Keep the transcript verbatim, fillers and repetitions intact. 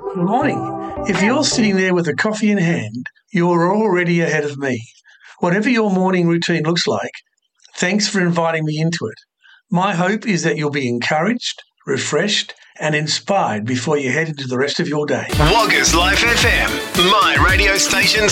Good morning. If you're sitting there with a coffee in hand, you're already ahead of me. Whatever your morning routine looks like, thanks for inviting me into it. My hope is that you'll be encouraged, refreshed, and inspired before you head into the rest of your day. Woggers Life F M, my radio station